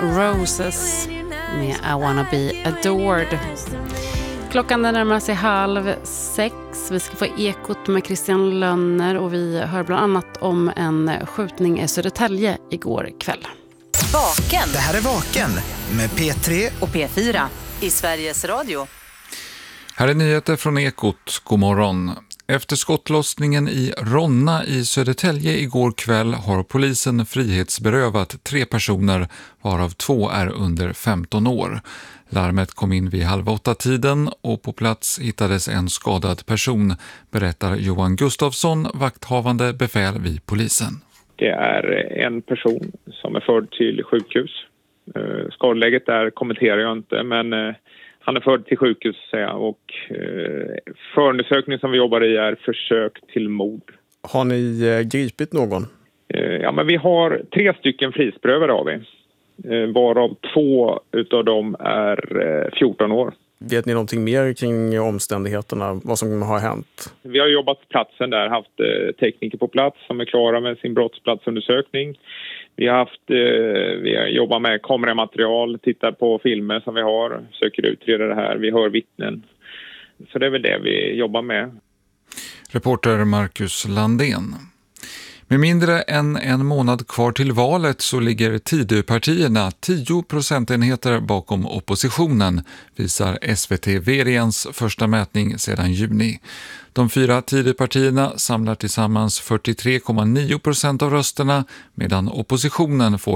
Roses med I wanna be adored. Klockan närmar sig 5:30. Vi ska få Ekot med Christian Lönner och vi hör bland annat om en skjutning i Södertälje igår kväll. Vaken. Det här är Vaken med P3 och P4 i Sveriges Radio. Här är nyheter från Ekot. God morgon. Efter skottlossningen i Ronna i Södertälje igår kväll har polisen frihetsberövat 3 personer, varav 2 är under 15 år. Larmet kom in vid 7:30 och på plats hittades en skadad person, berättar Johan Gustafsson, vakthavande befäl vid polisen. Det är en person som är förd till sjukhus. Skadeläget där kommenterar jag inte, men han är förd till sjukhus och förundersökningen som vi jobbar i är försök till mord. Har ni gripit någon? Ja, men vi har 3 stycken frihetsberövade av vi. Varav 2 utav dem är 14 år. Vet ni någonting mer kring omständigheterna, vad som har hänt? Vi har jobbat på platsen där, haft tekniker på plats som är klara med sin brottsplatsundersökning. Vi har jobbat med kameramaterial, tittar på filmer som vi har, söker utreda det här, vi hör vittnen. Så det är väl det vi jobbar med. Reporter Marcus Landén. Med mindre än en månad kvar till valet så ligger Tidöpartierna 10 procentenheter bakom oppositionen, visar SVT-Veriens första mätning sedan juni. De 4 Tidöpartierna samlar tillsammans 43,9% av rösterna medan oppositionen får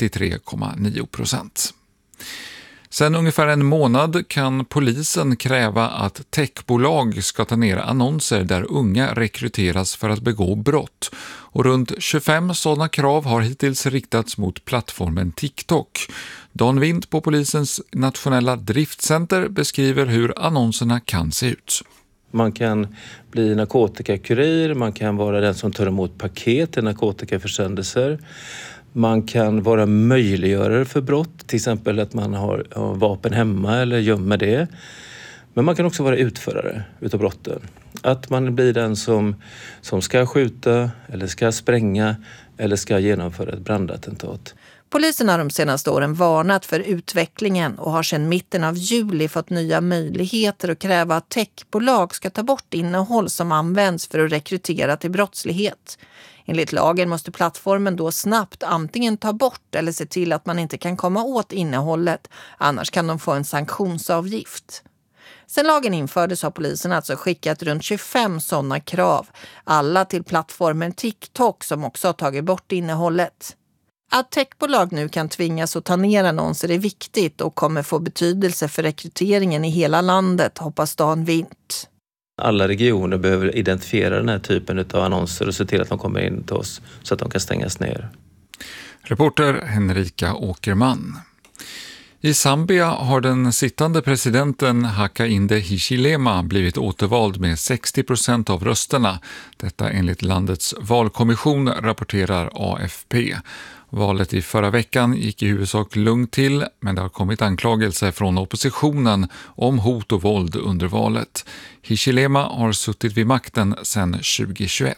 53,9%. Sen ungefär en månad kan polisen kräva att techbolag ska ta ner annonser där unga rekryteras för att begå brott. Och runt 25 sådana krav har hittills riktats mot plattformen TikTok. Dan Wind på polisens nationella driftcenter beskriver hur annonserna kan se ut. Man kan bli narkotikakurir, man kan vara den som tar emot paket till narkotikaförsändelser. Man kan vara möjliggörare för brott, till exempel att man har vapen hemma eller gömmer det. Men man kan också vara utförare utav brotten. Att man blir den som ska skjuta eller ska spränga eller ska genomföra ett brandattentat. Polisen har de senaste åren varnat för utvecklingen och har sedan mitten av juli fått nya möjligheter att kräva att techbolag ska ta bort innehåll som används för att rekrytera till brottslighet. Enligt lagen måste plattformen då snabbt antingen ta bort eller se till att man inte kan komma åt innehållet, annars kan de få en sanktionsavgift. Sen lagen infördes har polisen alltså skickat runt 25 sådana krav, alla till plattformen TikTok som också har tagit bort innehållet. Att techbolag nu kan tvingas att ta ner annonser är viktigt och kommer få betydelse för rekryteringen i hela landet, hoppas Dan Wind. Alla regioner behöver identifiera den här typen av annonser och se till att de kommer in till oss så att de kan stängas ner. Reporter Henrika Åkerman. I Zambia har den sittande presidenten Hakainde Hichilema blivit återvald med 60% av rösterna. Detta enligt landets valkommission, rapporterar AFP. Valet i förra veckan gick i huvudsak lugnt till, men det har kommit anklagelser från oppositionen om hot och våld under valet. Hichilema har suttit vid makten sedan 2021.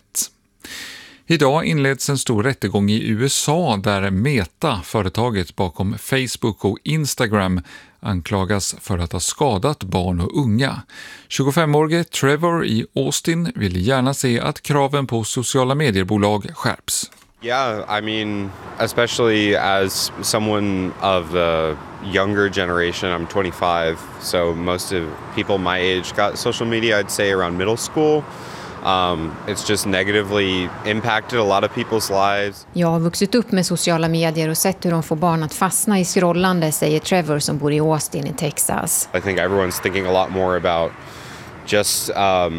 Idag inleds en stor rättegång i USA där Meta, företaget bakom Facebook och Instagram, anklagas för att ha skadat barn och unga. 25-årige Trevor i Austin vill gärna se att kraven på sociala mediebolag skärps. Yeah, I mean, especially as someone of the younger generation, I'm 25, so most of people my age got social media, I'd say around middle school. It's just negatively impacted a lot of people's lives. Jag har vuxit upp med sociala medier och sett hur de får barn att fastna i scrollande, säger Trevor som bor i Austin i Texas. I think everyone's thinking a lot more about just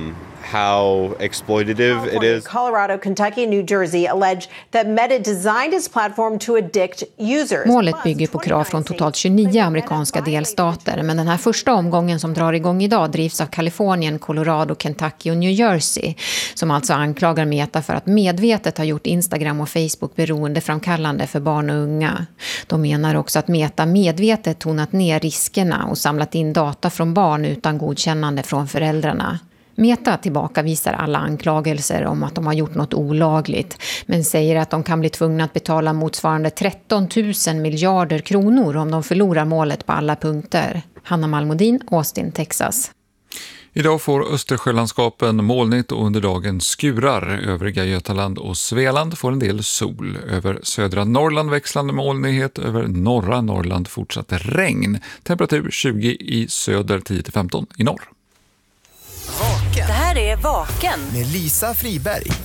how exploitative it is. Colorado, Kentucky, New Jersey allege that Meta designed its platform to addict users. Målet bygger på krav från totalt 29 amerikanska delstater, men den här första omgången som drar igång idag drivs av Kalifornien, Colorado, Kentucky och New Jersey, som alltså anklagar Meta för att medvetet ha gjort Instagram och Facebook beroendeframkallande för barn och unga. De menar också att Meta medvetet tonat ner riskerna och samlat in data från barn utan godkännande från föräldrarna. Meta tillbakavisar alla anklagelser om att de har gjort något olagligt, men säger att de kan bli tvungna att betala motsvarande 13 000 miljarder kronor om de förlorar målet på alla punkter. Hanna Malmodin, Austin, Texas. Idag får Östersjölandskapen molnigt och under dagen skurar. Övriga Götaland och Svealand får en del sol. Över södra Norrland växlande molnighet, över norra Norrland fortsatt regn. Temperatur 20 i söder, 10-15 i norr. Det här är Vaken med Lisa Friberg.